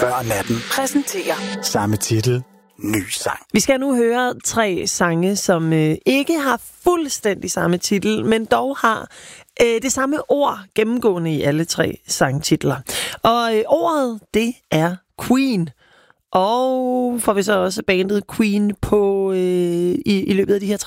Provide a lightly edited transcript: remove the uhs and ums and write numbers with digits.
Før natten præsenterer samme titel, ny sang. Vi skal nu høre 3 sange, som ikke har fuldstændig samme titel, men dog har det samme ord gennemgående i alle 3 sangtitler. Og ordet, det er Queen. Og får vi så også bandet Queen på i løbet af de her